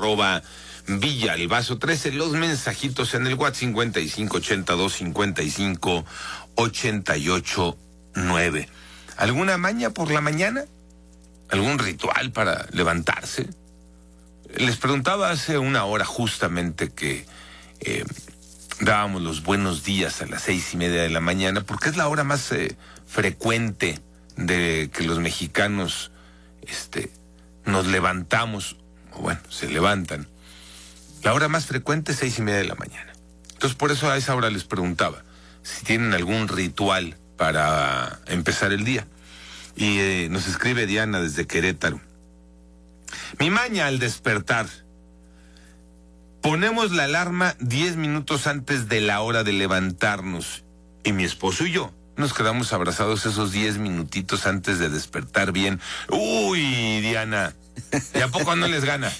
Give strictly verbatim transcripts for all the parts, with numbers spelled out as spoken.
arroba Villalbazo trece, los mensajitos en el WhatsApp cincuenta y cinco ochenta y dos cincuenta y cinco ochenta y ocho nueve. ¿Alguna maña por la mañana? ¿Algún ritual para levantarse? Les preguntaba hace una hora justamente que eh, dábamos los buenos días a las seis y media de la mañana, porque es la hora más eh, frecuente de que los mexicanos este, nos levantamos, o bueno, se levantan. La hora más frecuente es seis y media de la mañana. Entonces, por eso a esa hora les preguntaba si tienen algún ritual para empezar el día. Y eh, nos escribe Diana desde Querétaro. Mi maña al despertar. Ponemos la alarma diez minutos antes de la hora de levantarnos. Y mi esposo y yo nos quedamos abrazados esos diez minutitos antes de despertar bien. Uy, Diana, ¿y a poco no les gana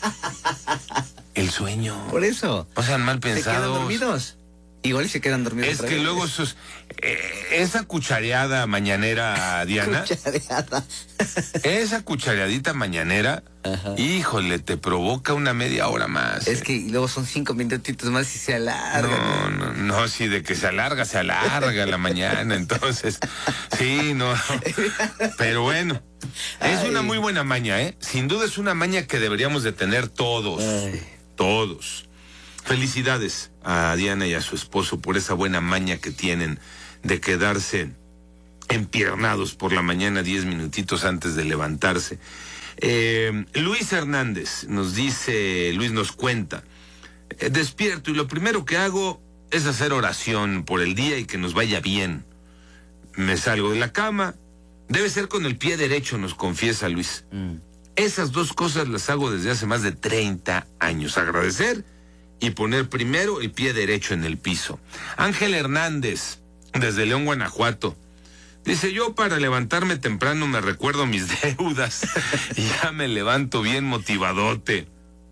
el sueño? Por eso. No sean mal pensados. ¿Se quedan dormidos? Igual se quedan dormidos. Es que vez. Luego esos, eh, esa cuchareada mañanera, Diana. Cuchareada. Esa cuchareadita mañanera, ajá, híjole, te provoca una media hora más. Es eh. que luego son cinco minutitos más y se alarga. No, no, no, sí, de que se alarga, se alarga la mañana, entonces, sí, no. Pero bueno, es Ay. una muy buena maña, ¿eh? Sin duda es una maña que deberíamos de tener todos, Ay. todos. Felicidades a Diana y a su esposo por esa buena maña que tienen de quedarse empiernados por la mañana diez minutitos antes de levantarse. Eh, Luis Hernández nos dice, Luis nos cuenta, eh, despierto y lo primero que hago es hacer oración por el día y que nos vaya bien. Me salgo de la cama, debe ser con el pie derecho, nos confiesa Luis. Mm. Esas dos cosas las hago desde hace más de treinta años. Agradecer y poner primero el pie derecho en el piso. Ángel Hernández, desde León, Guanajuato, dice, yo para levantarme temprano me recuerdo mis deudas y ya me levanto bien motivadote.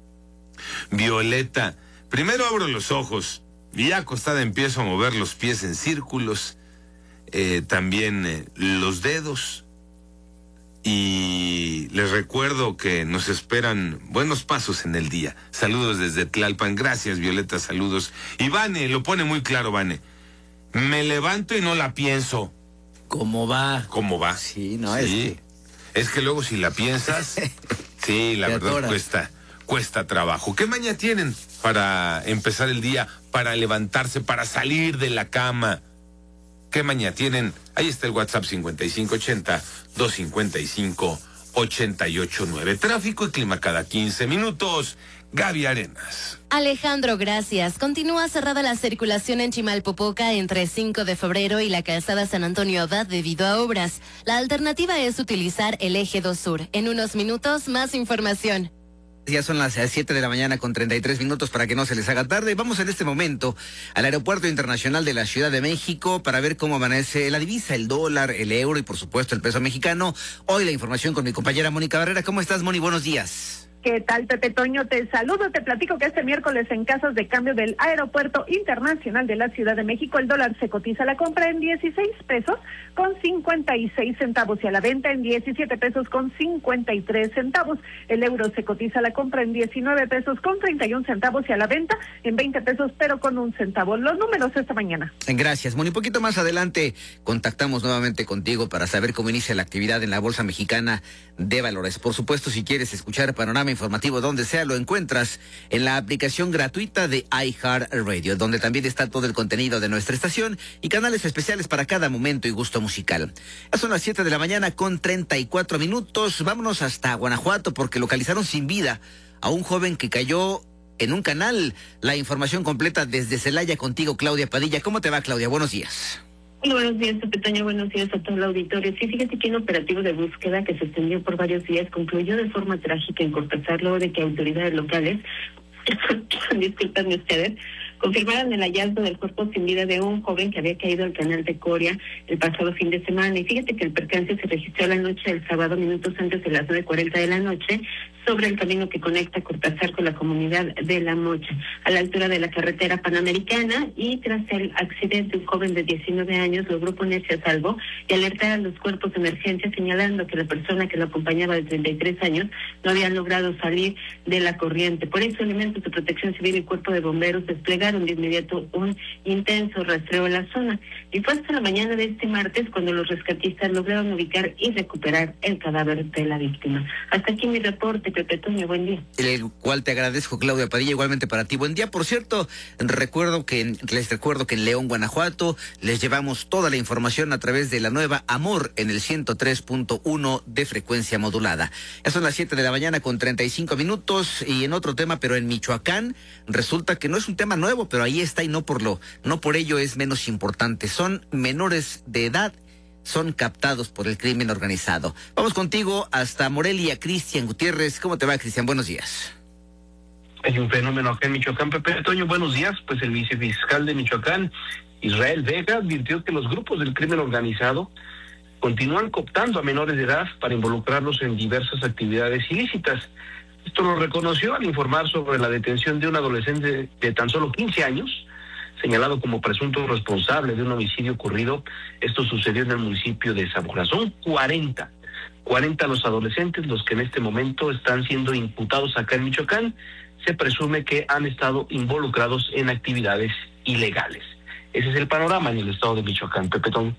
Violeta, primero abro los ojos y ya acostada empiezo a mover los pies en círculos, eh, también eh, los dedos. Y les recuerdo que nos esperan buenos pasos en el día. Saludos desde Tlalpan. Gracias, Violeta, saludos. Y Vane, lo pone muy claro, Vane. Me levanto y no la pienso. ¿Cómo va? ¿Cómo va? Sí, no, sí. es que... Es que luego si la piensas, sí, la verdad atoras. cuesta, cuesta trabajo. ¿Qué maña tienen para empezar el día, para levantarse, para salir de la cama? ¿Qué maña tienen? Ahí está el WhatsApp cincuenta y cinco ochenta, doscientos cincuenta y cinco, ochenta y ocho nueve. Tráfico y clima cada quince minutos. Gaby Arenas. Alejandro, gracias. Continúa cerrada la circulación en Chimalpopoca entre cinco de febrero y la calzada San Antonio Abad debido a obras. La alternativa es utilizar el eje dos sur. En unos minutos, más información. Ya son las siete de la mañana con treinta y tres minutos para que no se les haga tarde. Vamos en este momento al Aeropuerto Internacional de la Ciudad de México para ver cómo amanece la divisa, el dólar, el euro y por supuesto el peso mexicano. Hoy la información con mi compañera Mónica Barrera. ¿Cómo estás, Moni? Buenos días. ¿Qué tal, Pepe Toño? Te saludo, te platico que este miércoles en casas de cambio del Aeropuerto Internacional de la Ciudad de México, el dólar se cotiza a la compra en dieciséis pesos con cincuenta y seis centavos y a la venta en diecisiete pesos con cincuenta y tres centavos. El euro se cotiza a la compra en diecinueve pesos con treinta y un centavos y a la venta en veinte pesos pero con un centavo. Los números esta mañana. Gracias, Moni. Un poquito más adelante contactamos nuevamente contigo para saber cómo inicia la actividad en la Bolsa Mexicana de Valores. Por supuesto, si quieres escuchar panorama informativo donde sea, lo encuentras en la aplicación gratuita de iHeartRadio, donde también está todo el contenido de nuestra estación y canales especiales para cada momento y gusto musical. Ya son las siete de la mañana con treinta y cuatro minutos. Vámonos hasta Guanajuato porque localizaron sin vida a un joven que cayó en un canal. La información completa desde Celaya contigo, Claudia Padilla. ¿Cómo te va, Claudia? Buenos días. Muy buenos días, Pepe Toño. Buenos días a todo el auditorio. Sí, fíjate que un operativo de búsqueda que se extendió por varios días concluyó de forma trágica en Cortázar luego de que autoridades locales, disculpenme ustedes, confirmaron el hallazgo del cuerpo sin vida de un joven que había caído al canal de Coria el pasado fin de semana. Y fíjate que el percance se registró la noche del sábado, minutos antes de las nueve cuarenta de la noche, sobre el camino que conecta Cortázar con la comunidad de La Mocha, a la altura de la carretera Panamericana, y tras el accidente un joven de diecinueve años logró ponerse a salvo y alertar a los cuerpos de emergencia, señalando que la persona que lo acompañaba de treinta y tres años no había logrado salir de la corriente. Por eso elementos de protección civil y cuerpo de bomberos desplegaron de inmediato un intenso rastreo en la zona, y fue hasta la mañana de este martes cuando los rescatistas lograron ubicar y recuperar el cadáver de la víctima. Hasta aquí mi reporte, Pepe Toño, buen día. El cual te agradezco, Claudia Padilla, igualmente para ti, buen día. Por cierto, recuerdo que les recuerdo que en León, Guanajuato, les llevamos toda la información a través de la nueva Amor en el ciento tres punto uno de frecuencia modulada. Ya son las siete de la mañana con treinta y cinco minutos, y en otro tema, pero en Michoacán, resulta que no es un tema nuevo, pero ahí está, y no por lo, no por ello es menos importante. Son menores de edad, son captados por el crimen organizado. Vamos contigo hasta Morelia, Cristian Gutiérrez. ¿Cómo te va, Cristian? Buenos días. Hay un fenómeno acá en Michoacán, Pepe Toño, buenos días. Pues el vicefiscal de Michoacán, Israel Vega, advirtió que los grupos del crimen organizado continúan cooptando a menores de edad para involucrarlos en diversas actividades ilícitas. Esto lo reconoció al informar sobre la detención de un adolescente de tan solo quince años, señalado como presunto responsable de un homicidio ocurrido. Esto sucedió en el municipio de Zamora. Son cuarenta, cuarenta los adolescentes los que en este momento están siendo imputados acá en Michoacán. Se presume que han estado involucrados en actividades ilegales. Ese es el panorama en el estado de Michoacán, Pepe Toño.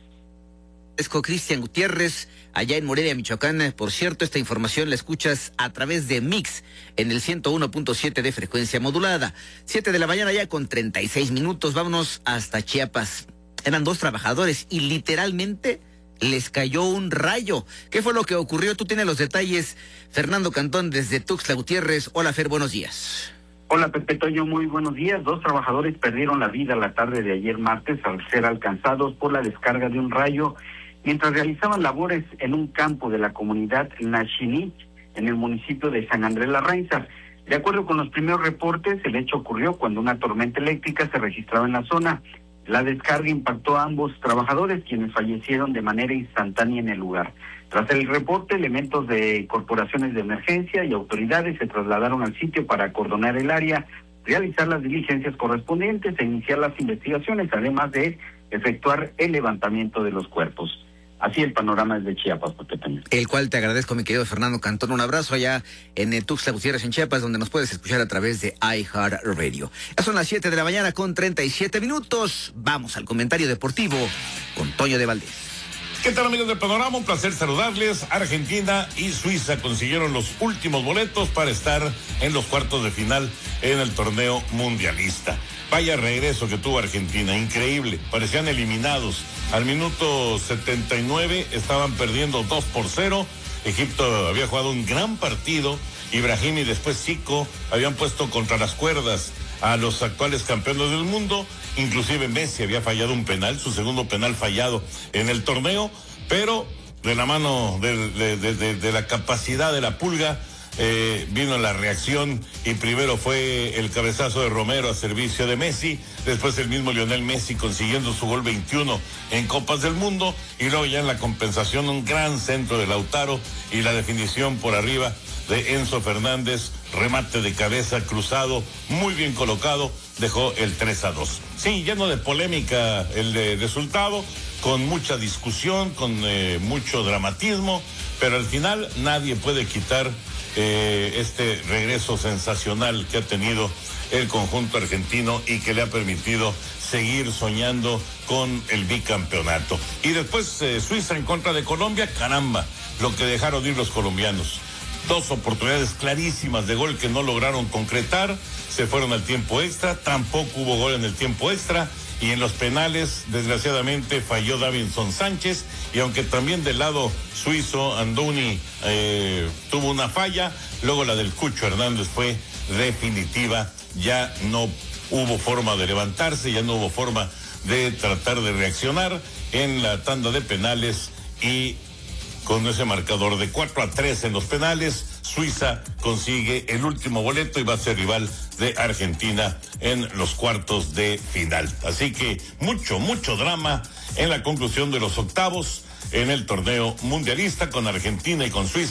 Cristian Gutiérrez, allá en Morelia, Michoacán. Por cierto, esta información la escuchas a través de Mix en el ciento uno punto siete de frecuencia modulada. Siete de la mañana ya con treinta y seis minutos. Vámonos hasta Chiapas. Eran dos trabajadores y literalmente les cayó un rayo. ¿Qué fue lo que ocurrió? Tú tienes los detalles. Fernando Cantón desde Tuxtla Gutiérrez. Hola, Fer, buenos días. Hola, Pepe Toño, muy buenos días. Dos trabajadores perdieron la vida la tarde de ayer martes al ser alcanzados por la descarga de un rayo mientras realizaban labores en un campo de la comunidad Naxinich, en el municipio de San Andrés Larrainza. De acuerdo con los primeros reportes, el hecho ocurrió cuando una tormenta eléctrica se registraba en la zona. La descarga impactó a ambos trabajadores, quienes fallecieron de manera instantánea en el lugar. Tras el reporte, elementos de corporaciones de emergencia y autoridades se trasladaron al sitio para acordonar el área, realizar las diligencias correspondientes e iniciar las investigaciones, además de efectuar el levantamiento de los cuerpos. Así el panorama desde Chiapas, Pepe Toño. El cual te agradezco, mi querido Fernando Cantón. Un abrazo allá en eh, Tuxtla Gutiérrez, en Chiapas, donde nos puedes escuchar a través de iHeartRadio. Ya son las siete de la mañana con treinta y siete minutos. Vamos al comentario deportivo con Toño de Valdés. ¿Qué tal, amigos del Panorama? Un placer saludarles. Argentina y Suiza consiguieron los últimos boletos para estar en los cuartos de final en el torneo mundialista. Vaya regreso que tuvo Argentina, increíble. Parecían eliminados. Al minuto setenta y nueve estaban perdiendo dos por cero. Egipto había jugado un gran partido. Ibrahim y después Zico habían puesto contra las cuerdas a los actuales campeones del mundo. Inclusive Messi había fallado un penal, su segundo penal fallado en el torneo, pero de la mano de, de, de, de, de la capacidad de la Pulga, eh, vino la reacción, y primero fue el cabezazo de Romero a servicio de Messi, después el mismo Lionel Messi consiguiendo su gol veintiuno en Copas del Mundo, y luego ya en la compensación un gran centro de Lautaro y la definición por arriba de Enzo Fernández, remate de cabeza cruzado, muy bien colocado, dejó el tres a dos. Sí, lleno de polémica el de resultado, con mucha discusión, con eh, mucho dramatismo, pero al final nadie puede quitar eh, este regreso sensacional que ha tenido el conjunto argentino y que le ha permitido seguir soñando con el bicampeonato. Y después eh, Suiza en contra de Colombia, caramba, lo que dejaron ir los colombianos. Dos oportunidades clarísimas de gol que no lograron concretar, se fueron al tiempo extra, tampoco hubo gol en el tiempo extra, y en los penales, desgraciadamente, falló Davinson Sánchez, y aunque también del lado suizo, Andoni eh, tuvo una falla, luego la del Cucho Hernández fue definitiva, ya no hubo forma de levantarse, ya no hubo forma de tratar de reaccionar en la tanda de penales, y con ese marcador de cuatro a tres en los penales, Suiza consigue el último boleto y va a ser rival de Argentina en los cuartos de final. Así que mucho, mucho drama en la conclusión de los octavos en el torneo mundialista, con Argentina y con Suiza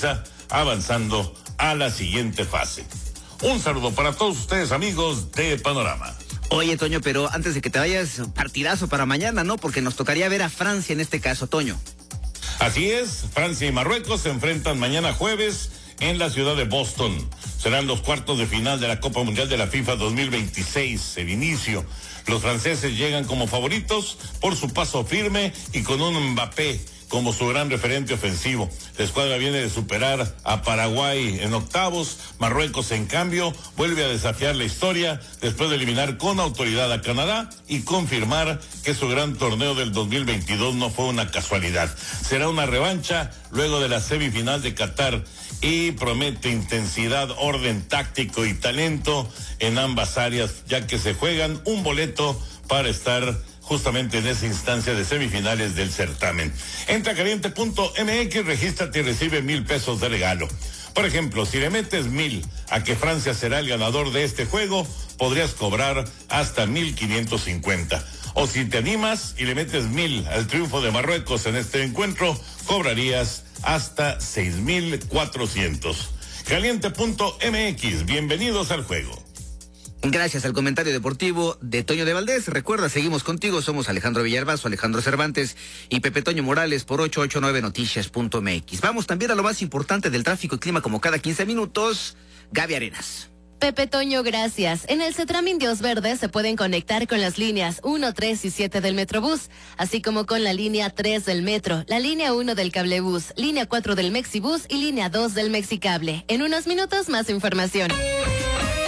avanzando a la siguiente fase. Un saludo para todos ustedes, amigos de Panorama. Oye, Toño, pero antes de que te vayas, partidazo para mañana, ¿no? Porque nos tocaría ver a Francia en este caso, Toño. Así es, Francia y Marruecos se enfrentan mañana jueves en la ciudad de Boston. Serán los cuartos de final de la Copa Mundial de la FIFA dos mil veintiséis, el inicio. Los franceses llegan como favoritos por su paso firme y con un Mbappé como su gran referente ofensivo. La escuadra viene de superar a Paraguay en octavos. Marruecos, en cambio, vuelve a desafiar la historia después de eliminar con autoridad a Canadá y confirmar que su gran torneo del dos mil veintidós no fue una casualidad. Será una revancha luego de la semifinal de Qatar y promete intensidad, orden táctico y talento en ambas áreas, ya que se juegan un boleto para estar justamente en esa instancia de semifinales del certamen. Entra a caliente punto m x, regístrate y recibe mil pesos de regalo. Por ejemplo, si le metes mil a que Francia será el ganador de este juego, podrías cobrar hasta mil quinientos cincuenta. O si te animas y le metes mil al triunfo de Marruecos en este encuentro, cobrarías hasta seis mil cuatrocientos. caliente punto m x, bienvenidos al juego. Gracias al comentario deportivo de Toño de Valdés. Recuerda, seguimos contigo, somos Alejandro Villalbazo, Alejandro Cervantes y Pepe Toño Morales por ocho ocho nueve noticias punto m x. Vamos también a lo más importante del tráfico y clima como cada quince minutos, Gaby Arenas. Pepe Toño, gracias. En el Cetram Indios Verdes se pueden conectar con las líneas uno, tres y siete del Metrobús, así como con la línea tres del Metro, la línea uno del Cablebús, línea cuatro del Mexibús y línea dos del Mexicable. En unos minutos más información.